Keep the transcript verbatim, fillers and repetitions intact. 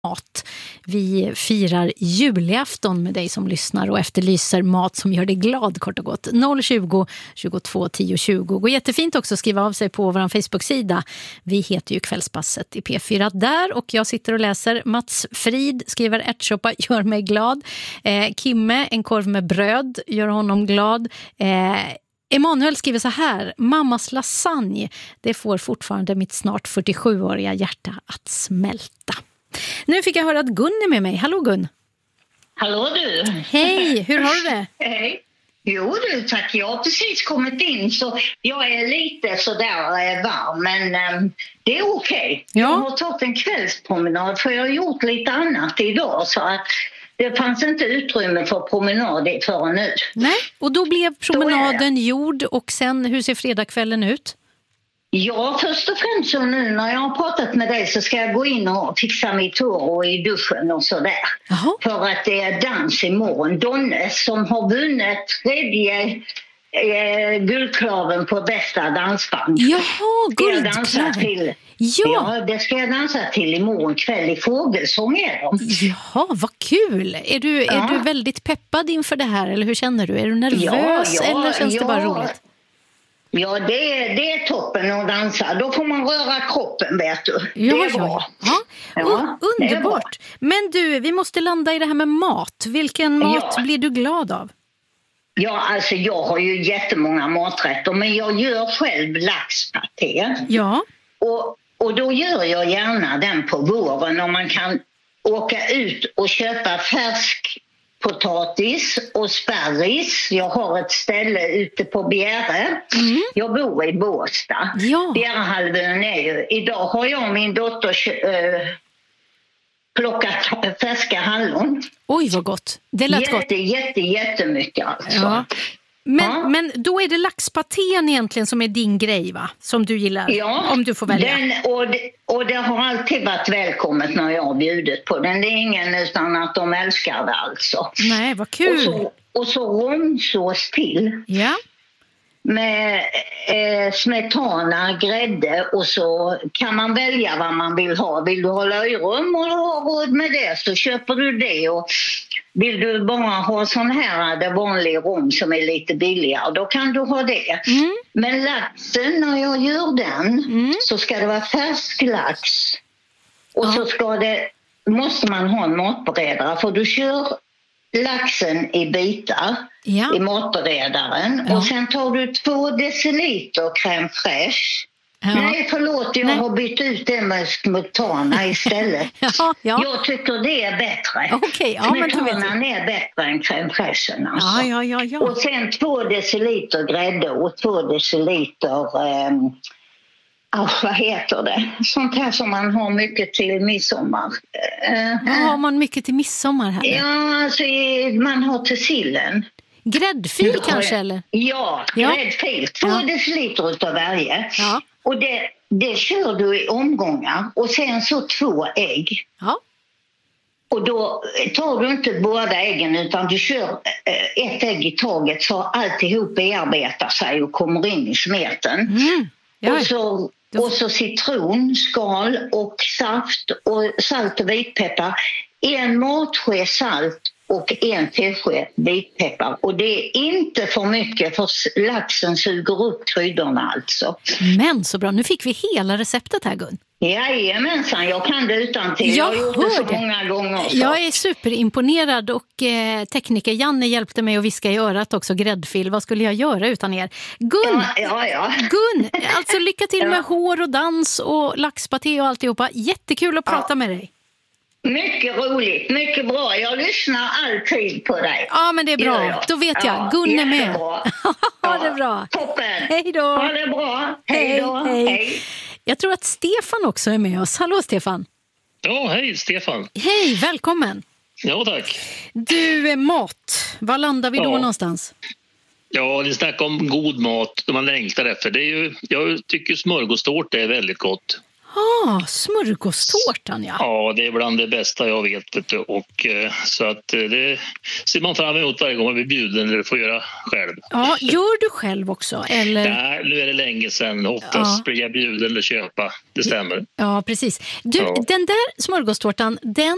mat. Vi firar julafton med dig som lyssnar och efterlyser mat som gör dig glad, kort och gott. noll tjugo, tjugotvå, tio tjugo. Går jättefint också att skriva av sig på vår Facebook-sida. Vi heter ju Kvällspasset i P fyra där och jag sitter och läser. Mats Frid skriver ärtsoppa, gör mig glad. Eh, Kimme, en korv med bröd, gör honom glad. Eh, Emanuel skriver så här: mammas lasagne, det får fortfarande mitt snart fyrtiosjuåriga hjärta att smälta. Nu fick jag höra att Gun är med mig. Hallå Gun. Hallå du. Hej, hur har du det? Hej. Jo du, tack. Jag har precis kommit in så jag är lite sådär varm, men um, det är okej. Okay. Ja. Jag har tagit en kvällspromenad för jag har gjort lite annat idag så att det fanns inte utrymme för promenad förrän nu. Nej, och då blev promenaden gjord och sen, hur ser fredagskvällen ut? Ja, först och främst så nu när jag har pratat med dig så ska jag gå in och fixa mitt hår och i duschen och sådär. Jaha. För att det är dans imorgon. Donne som har vunnit tredje eh, guldklaven på bästa dansband. Jaha, guldklaven. Till, ja. ja, det ska jag dansa till imorgon kväll i Fågelsång är de. Jaha, vad kul. Är du, ja. är du väldigt peppad inför det här eller hur känner du? Är du nervös ja, ja, eller känns ja. det bara roligt? Ja, det är, det är toppen att dansa. Då får man röra kroppen, vet du. Ja, det är ja. bra. Ja. Ja, Oh, underbart. Men du, vi måste landa i det här med mat. Vilken mat ja. blir du glad av? Ja, alltså jag har ju jättemånga maträtter. Men jag gör själv laxpaté. Ja. Och, och då gör jag gärna den på våren. Om man kan åka ut och köpa färsk potatis och sparris. Jag har ett ställe ute på Bjäre. Mm. Jag bor i Båstad. Ja. Bjärehalvön är ju... Idag har jag och min dotter äh, plockat färska hallon. Oj, vad gott. Det lät jätte, gott. Jätte, jättemycket alltså. Ja. Men, ja. men då är det laxpatén egentligen som är din grej, va? Som du gillar, ja, om du får välja. Den, och, det, och det har alltid varit välkommet när jag har bjudit på den. Det är ingen utan att de älskar det alltså. Nej, vad kul. Och så, och så romsås till. Ja. Med eh, smetana, grädde och så kan man välja vad man vill ha. Vill du ha löjrom och ha råd med det så köper du det. Och vill du bara ha sån här det vanliga rom som är lite billigare, då kan du ha det. Mm. Men laxen, när jag gör den mm. så ska det vara färsk lax. Och ja. så ska det, måste man ha en matberedare för du kör laxen i bitar ja. i matberedaren ja. och sen tar du två deciliter crème fraîche. Ja. Nej, förlåt, jag Nej. har bytt ut det med smetana istället. ja, ja. Jag tycker det är bättre. Okay, ja, Smetanan är bättre än crème fraîchen. Alltså. Ja, ja, ja, ja. Och sen två deciliter grädde och två deciliter... Ähm, Oh, vad heter det? Sånt här som man har mycket till midsommar. Uh, vad har man mycket till midsommar här? Ja, alltså man har till sillen. Gräddfil har, kanske eller? Ja, ja. gräddfil. Två ja. deciliter utav varje. Ja. Och det, det kör du i omgångar. Och sen så två ägg. Ja. Och då tar du inte båda äggen utan du kör ett ägg i taget så alltihop bearbetar sig och kommer in i smeten. Mm. Ja. Och så Och så citronskal och saft och salt och vitpeppar. En matsked salt och en tesked vitpeppar. Och det är inte för mycket för laxen suger upp kryddorna alltså. Men så bra, nu fick vi hela receptet här Gun. Jajamensan, jag kan det utan till. Jag, jag har gjort det så många gånger. Så. Jag är superimponerad och eh, tekniker Janne hjälpte mig att viska i örat också, gräddfil. Vad skulle jag göra utan er? Gun, ja, ja, ja. Gun alltså lycka till med ja. hår och dans och laxpaté och alltihopa. Jättekul att prata ja. med dig. Mycket roligt, mycket bra. Jag lyssnar alltid på dig. Ja, men det är bra. Ja, Då vet jag. Ja, Gun är med. ha ja, det bra. Toppen. Hej då. Ha det bra. Hej då. Hej. Hej. Jag tror att Stefan också är med oss. Hallå Stefan. Ja, hej Stefan. Hej, välkommen. Ja, tack. Du, mat. Var landar vi då ja. någonstans? Ja, det snackar om god mat som man längtar efter. Det är ju, jag tycker smörgåstårta är väldigt gott. Ah, smörgåstårtan, ja. Ja, det är bland det bästa jag vet. vet du. Och, så att det ser man fram emot varje gång man blir bjuden eller får göra själv. Ja, gör du själv också? Eller? Nej, nu är det länge sedan. Oftast ja. blir jag bjuden eller köpa. Det stämmer. Ja, precis. Du, ja. den där smörgåstårtan, den